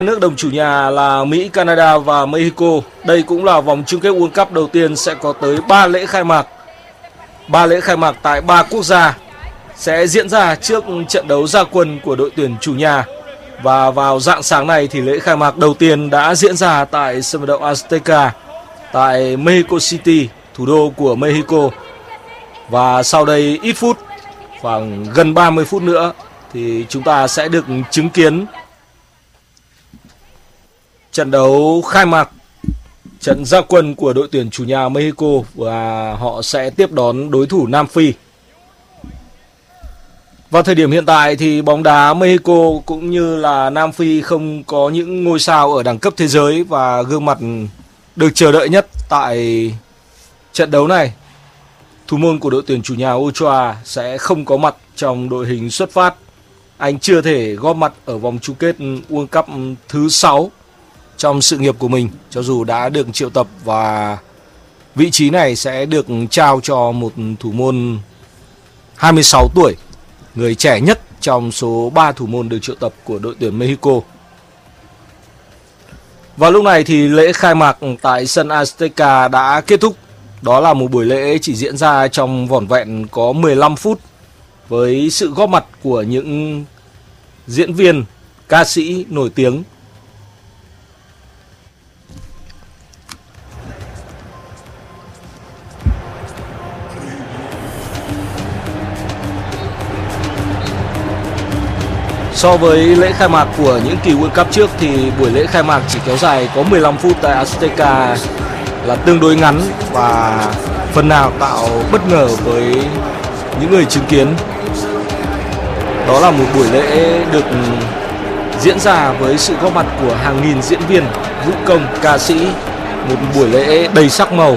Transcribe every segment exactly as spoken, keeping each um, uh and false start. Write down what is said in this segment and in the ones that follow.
Nước đồng chủ nhà là Mỹ, Canada và Mexico. Đây cũng là vòng chung kết World Cup đầu tiên sẽ có tới ba lễ khai mạc. ba lễ khai mạc tại ba quốc gia sẽ diễn ra trước trận đấu ra quân của đội tuyển chủ nhà. Và vào rạng sáng này thì lễ khai mạc đầu tiên đã diễn ra tại sân vận động Azteca tại Mexico City, thủ đô của Mexico. Và sau đây ít phút, khoảng gần ba mươi phút nữa thì chúng ta sẽ được chứng kiến trận đấu khai mạc, trận ra quân của đội tuyển chủ nhà Mexico, và họ sẽ tiếp đón đối thủ Nam Phi. Vào thời điểm hiện tại thì bóng đá Mexico cũng như là Nam Phi không có những ngôi sao ở đẳng cấp thế giới, và gương mặt được chờ đợi nhất tại trận đấu này, thủ môn của đội tuyển chủ nhà Ochoa sẽ không có mặt trong đội hình xuất phát. Anh chưa thể góp mặt ở vòng chung kết World Cup thứ sáu trong sự nghiệp của mình, cho dù đã được triệu tập, và vị trí này sẽ được trao cho một thủ môn hai mươi sáu tuổi, người trẻ nhất trong số ba thủ môn được triệu tập của đội tuyển Mexico. Vào lúc này thì lễ khai mạc tại sân Azteca đã kết thúc. Đó là một buổi lễ chỉ diễn ra trong vỏn vẹn có mười lăm phút, với sự góp mặt của những diễn viên, ca sĩ nổi tiếng. So với lễ khai mạc của những kỳ World Cup trước thì buổi lễ khai mạc chỉ kéo dài có mười lăm phút tại Azteca là tương đối ngắn, và phần nào tạo bất ngờ với những người chứng kiến. Đó là một buổi lễ được diễn ra với sự góp mặt của hàng nghìn diễn viên, vũ công, ca sĩ, một buổi lễ đầy sắc màu.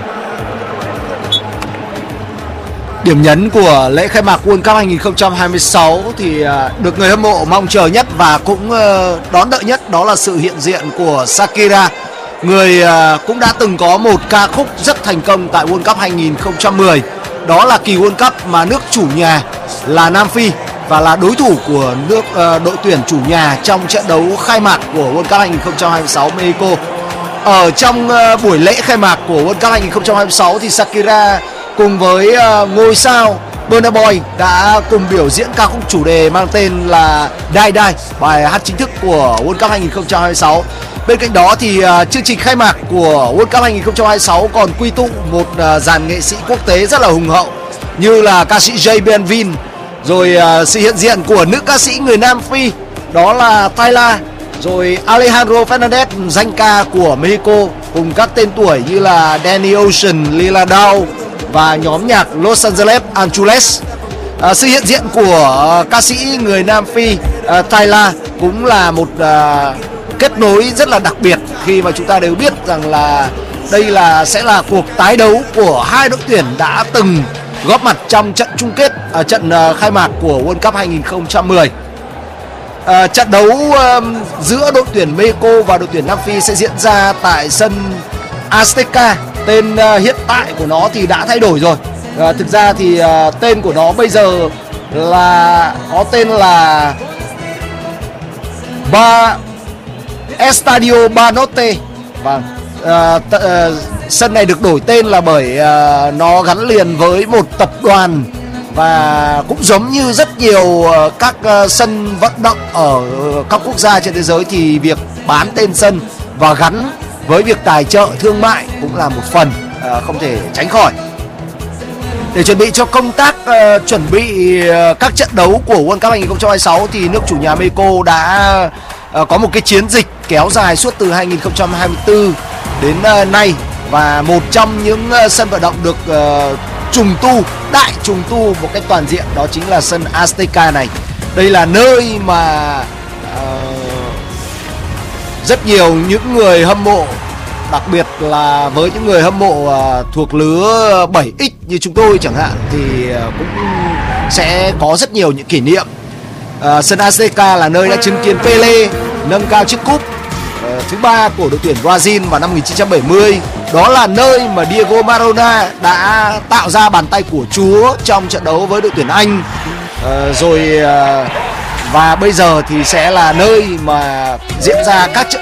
Điểm nhấn của lễ khai mạc World Cup hai không hai sáu thì được người hâm mộ mong chờ nhất và cũng đón đợi nhất, đó là sự hiện diện của Shakira, người cũng đã từng có một ca khúc rất thành công tại World Cup hai không một không. Đó là kỳ World Cup mà nước chủ nhà là Nam Phi và là đối thủ của nước đội tuyển chủ nhà trong trận đấu khai mạc của World Cup hai không hai sáu Mexico. Ở trong buổi lễ khai mạc của World Cup hai không hai sáu thì Shakira cùng với uh, ngôi sao Burna Boy đã cùng biểu diễn ca khúc chủ đề mang tên là Die Die, bài hát chính thức của World Cup hai không hai sáu. Bên cạnh đó thì uh, chương trình khai mạc của World Cup hai không hai sáu còn quy tụ một uh, dàn nghệ sĩ quốc tế rất là hùng hậu, như là ca sĩ J Balvin, rồi uh, sự hiện diện của nữ ca sĩ người Nam Phi đó là Tyla, rồi Alejandro Fernandez, danh ca của Mexico, cùng các tên tuổi như là Danny Ocean, Lila Downs và nhóm nhạc Los Angeles Angeles. À, sự hiện diện của uh, ca sĩ người Nam Phi uh, Tyla cũng là một uh, kết nối rất là đặc biệt, khi mà chúng ta đều biết rằng là đây là sẽ là cuộc tái đấu của hai đội tuyển đã từng góp mặt trong trận chung kết, uh, trận uh, khai mạc của World Cup hai không một không. Uh, trận đấu uh, giữa đội tuyển Mexico và đội tuyển Nam Phi sẽ diễn ra tại sân Azteca. Tên uh, hiện tại của nó thì đã thay đổi rồi. Uh, thực ra thì uh, tên của nó bây giờ là có tên là Ba Estadio Banorte. Vâng. Uh, t- uh, sân này được đổi tên là bởi uh, nó gắn liền với một tập đoàn, và cũng giống như rất nhiều uh, các uh, sân vận động ở uh, các quốc gia trên thế giới thì việc bán tên sân và gắn với việc tài trợ thương mại cũng là một phần uh, không thể tránh khỏi. Để chuẩn bị cho công tác uh, chuẩn bị uh, các trận đấu của World Cup hai không hai sáu thì nước chủ nhà Mexico đã uh, có một cái chiến dịch kéo dài suốt từ hai không hai tư đến uh, nay, và một trong những uh, sân vận động được uh, trùng tu, đại trùng tu một cách toàn diện, đó chính là sân Azteca này. Đây là nơi mà uh, rất nhiều những người hâm mộ, đặc biệt là với những người hâm mộ uh, thuộc lứa bảy x như chúng tôi chẳng hạn, thì uh, cũng sẽ có rất nhiều những kỷ niệm. uh, Sân Azteca là nơi đã chứng kiến Pele nâng cao chiếc cúp uh, thứ ba của đội tuyển Brazil vào năm một nghìn chín trăm bảy mươi. Đó là nơi mà Diego Maradona đã tạo ra bàn tay của Chúa trong trận đấu với đội tuyển Anh. uh, Rồi uh, Và bây giờ thì sẽ là nơi mà diễn ra các trận